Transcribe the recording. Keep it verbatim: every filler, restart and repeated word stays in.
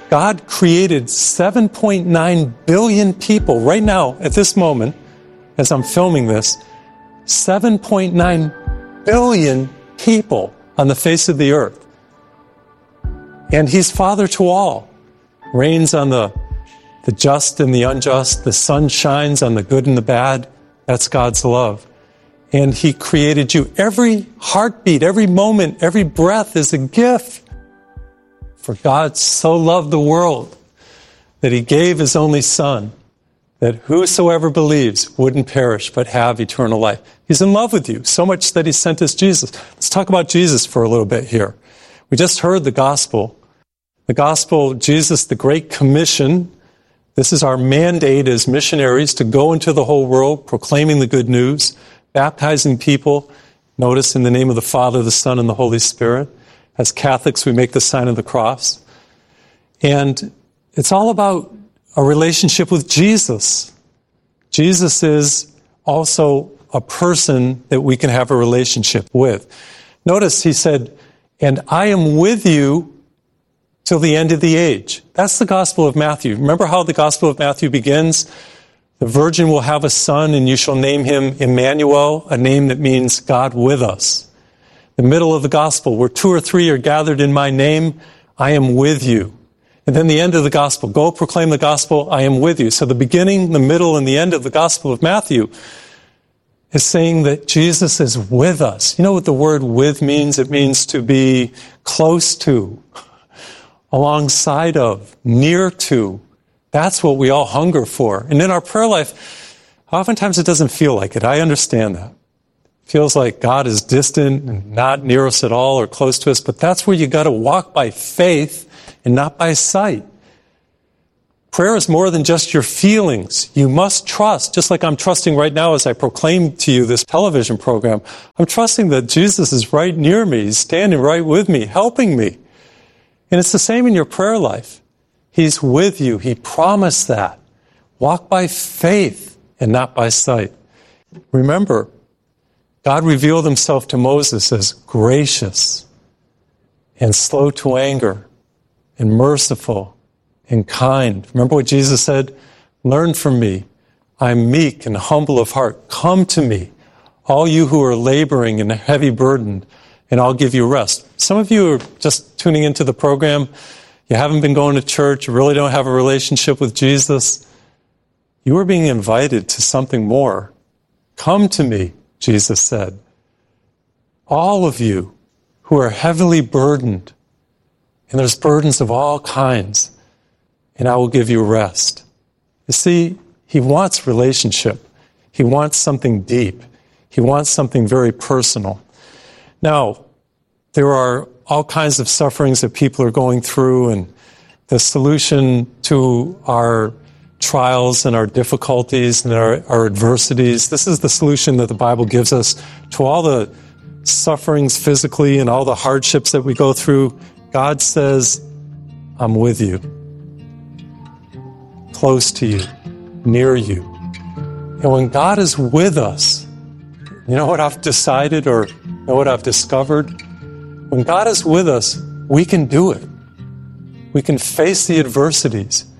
God created seven point nine billion people right now, at this moment, as I'm filming this, seven point nine billion people on the face of the earth. And he's Father to all. Reigns on the, the just and the unjust. The sun shines on the good and the bad. That's God's love. And he created you. Every heartbeat, every moment, every breath is a gift. For God so loved the world that he gave his only Son, that whosoever believes wouldn't perish but have eternal life. He's in love with you, so much that he sent us Jesus. Let's talk about Jesus for a little bit here. We just heard the gospel. The gospel, Jesus, the Great Commission. This is our mandate as missionaries to go into the whole world, proclaiming the good news, baptizing people. Notice in the name of the Father, the Son, and the Holy Spirit. As Catholics, we make the sign of the cross. And it's all about a relationship with Jesus. Jesus is also a person that we can have a relationship with. Notice he said, and I am with you till the end of the age. That's the Gospel of Matthew. Remember how the Gospel of Matthew begins? The virgin will have a son, and you shall name him Emmanuel, a name that means God with us. The middle of the gospel, where two or three are gathered in my name, I am with you. And then the end of the gospel, go proclaim the gospel, I am with you. So the beginning, the middle, and the end of the Gospel of Matthew is saying that Jesus is with us. You know what the word with means? It means to be close to, alongside of, near to. That's what we all hunger for. And in our prayer life, oftentimes it doesn't feel like it. I understand that. Feels like God is distant and not near us at all or close to us, but that's where you got to walk by faith and not by sight. Prayer is more than just your feelings. You must trust, just like I'm trusting right now as I proclaim to you this television program. I'm trusting that Jesus is right near me. He's standing right with me, helping me. And it's the same in your prayer life. He's with you. He promised that. Walk by faith and not by sight. Remember, God revealed himself to Moses as gracious and slow to anger and merciful and kind. Remember what Jesus said? Learn from me. I'm meek and humble of heart. Come to me, all you who are laboring and heavy burdened, and I'll give you rest. Some of you are just tuning into the program. You haven't been going to church. You really don't have a relationship with Jesus. You are being invited to something more. Come to me, Jesus said. All of you who are heavily burdened, and there's burdens of all kinds, and I will give you rest. You see, he wants relationship. He wants something deep. He wants something very personal. Now, there are all kinds of sufferings that people are going through, and the solution to our trials and our difficulties and our, our adversities, this is the solution that the Bible gives us to all the sufferings physically and all the hardships that we go through. God says, I'm with you, close to you, near you. And when God is with us, you know what I've decided or you know what I've discovered? When God is with us, we can do it. We can face the adversities.